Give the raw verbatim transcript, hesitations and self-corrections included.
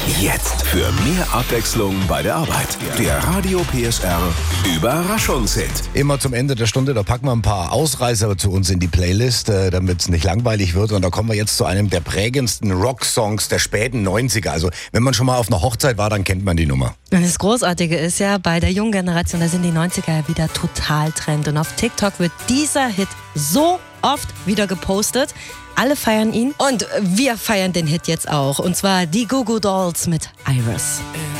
Jetzt für mehr Abwechslung bei der Arbeit. Der Radio P S R Überraschungshit. Immer zum Ende der Stunde, da packen wir ein paar Ausreißer zu uns in die Playlist, äh, damit es nicht langweilig wird. Und da kommen wir jetzt zu einem der prägendsten Rocksongs der späten neunziger. Also wenn man schon mal auf einer Hochzeit war, dann kennt man die Nummer. Und das Großartige ist ja, bei der jungen Generation, da sind die neunziger ja wieder total Trend. Und auf TikTok wird dieser Hit so oft wieder gepostet. Alle feiern ihn und wir feiern den Hit jetzt auch. Und zwar die Goo Goo Dolls mit Iris.